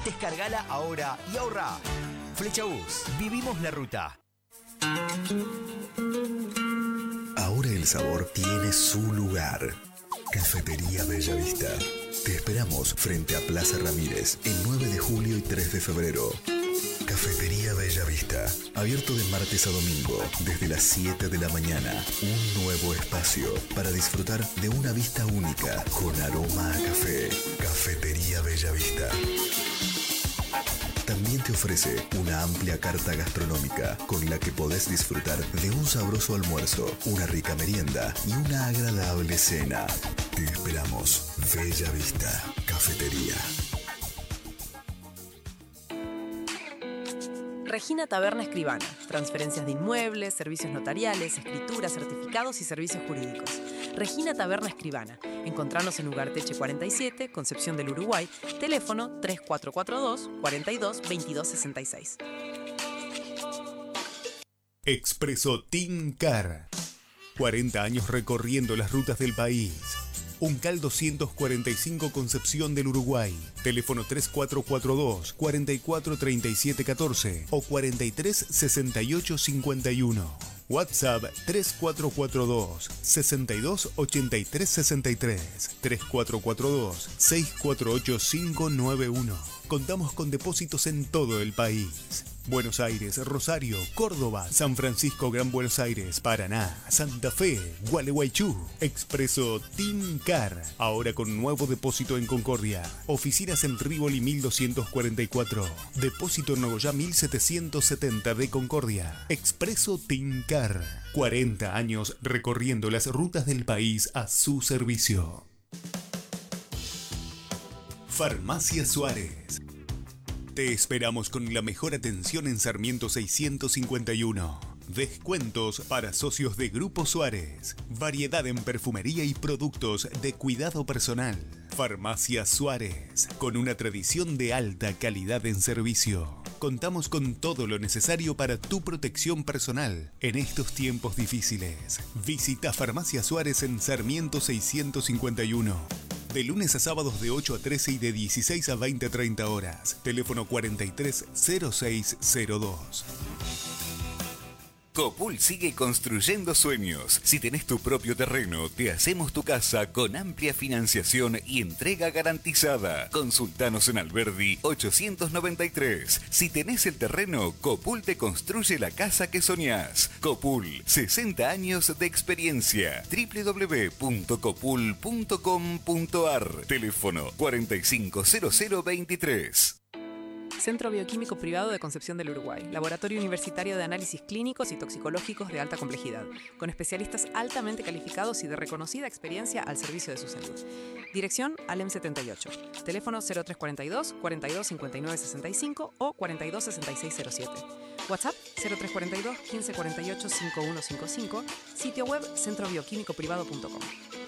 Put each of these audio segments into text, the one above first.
Descargala ahora y ahorra. Flechabús, vivimos la ruta. Ahora el sabor tiene su lugar. Cafetería Bellavista. Te esperamos frente a Plaza Ramírez el 9 de julio y 3 de febrero. Cafetería Bellavista. Abierto de martes a domingo desde las 7 de la mañana. Un nuevo espacio para disfrutar de una vista única con aroma a café. Cafetería Bellavista. También te ofrece una amplia carta gastronómica con la que podés disfrutar de un sabroso almuerzo, una rica merienda y una agradable cena. Te esperamos. Bella Vista, Cafetería. Regina Taberna Escribana. Transferencias de inmuebles, servicios notariales, escrituras, certificados y servicios jurídicos. Regina Taberna Escribana. Encontrarnos en Ugarteche 47, Concepción del Uruguay. Teléfono 3442 42 22 66. Expreso Team Car. 40 años recorriendo las rutas del país. Uncal 245 Concepción del Uruguay. Teléfono 3442 44 37 14 o 43 68 51. WhatsApp 3442 62 83 63 3442 648 591. Contamos con depósitos en todo el país. Buenos Aires, Rosario, Córdoba, San Francisco, Gran Buenos Aires, Paraná, Santa Fe, Gualeguaychú. Expreso Team Car. Ahora con nuevo depósito en Concordia. Oficinas en Rivoli 1244. Depósito en Nogoyá 1770 de Concordia. Expreso Team Car. 40 años recorriendo las rutas del país a su servicio. Farmacia Suárez. Te esperamos con la mejor atención en Sarmiento 651. Descuentos para socios de Grupo Suárez. Variedad en perfumería y productos de cuidado personal. Farmacia Suárez, con una tradición de alta calidad en servicio. Contamos con todo lo necesario para tu protección personal en estos tiempos difíciles. Visita Farmacia Suárez en Sarmiento 651. De lunes a sábados de 8 a 13 y de 16 a 20-30 horas. Teléfono 430602. Copul sigue construyendo sueños. Si tenés tu propio terreno, te hacemos tu casa con amplia financiación y entrega garantizada. Consultanos en Alberdi 893. Si tenés el terreno, Copul te construye la casa que soñás. Copul, 60 años de experiencia. www.copul.com.ar. Teléfono 450023. Centro Bioquímico Privado de Concepción del Uruguay. Laboratorio Universitario de Análisis Clínicos y Toxicológicos de alta complejidad, con especialistas altamente calificados y de reconocida experiencia al servicio de su salud. Dirección Alem 78. Teléfono 0342 42 59 65 o 42 66 07. WhatsApp 0342 15 48 5155. Sitio web centrobioquímicoprivado.com.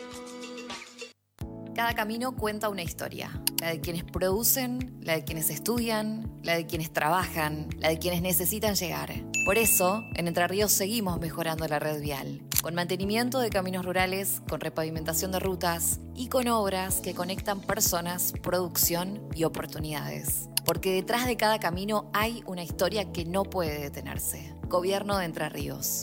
Cada camino cuenta una historia. La de quienes producen, la de quienes estudian, la de quienes trabajan, la de quienes necesitan llegar. Por eso, en Entre Ríos seguimos mejorando la red vial. Con mantenimiento de caminos rurales, con repavimentación de rutas y con obras que conectan personas, producción y oportunidades. Porque detrás de cada camino hay una historia que no puede detenerse. Gobierno de Entre Ríos.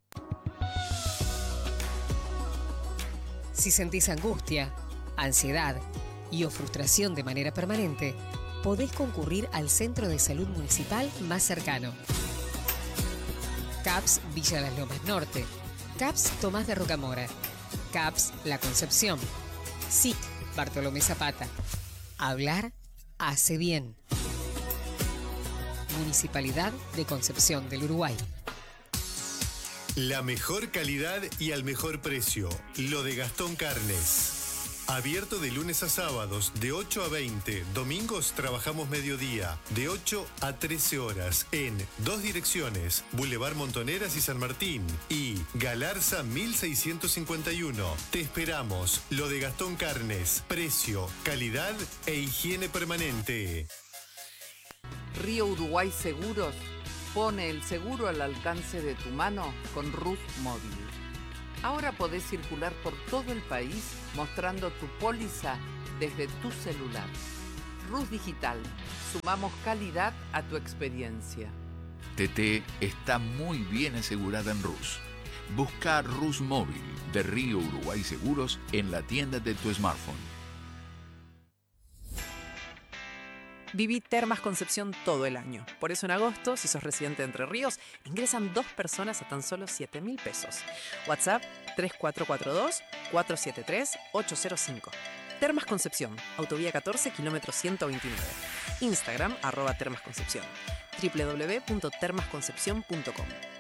Si sentís angustia, ansiedad y o frustración de manera permanente, podés concurrir al Centro de Salud Municipal más cercano. CAPS Villa Las Lomas Norte, CAPS Tomás de Rocamora, CAPS La Concepción, SIC Bartolomé Zapata. Hablar hace bien. Municipalidad de Concepción del Uruguay. La mejor calidad y al mejor precio. Lo de Gastón Carnes. Abierto de lunes a sábados, de 8 a 20. Domingos trabajamos mediodía, de 8 a 13 horas. En dos direcciones, Boulevard Montoneras y San Martín. Y Galarza 1651. Te esperamos. Lo de Gastón Carnes. Precio, calidad e higiene permanente. Río Uruguay Seguros pone el seguro al alcance de tu mano con Rus Móvil. Ahora podés circular por todo el país mostrando tu póliza desde tu celular. Rus Digital. Sumamos calidad a tu experiencia. TT está muy bien asegurada en Rus. Busca Rus Móvil de Río Uruguay Seguros en la tienda de tu smartphone. Viví Termas Concepción todo el año. Por eso en agosto, si sos residente de Entre Ríos, ingresan 2 personas a tan solo 7.000 pesos. WhatsApp 3442-473-805. Termas Concepción, Autovía 14, kilómetro 129. Instagram, @termasconcepción. www.termasconcepcion.com.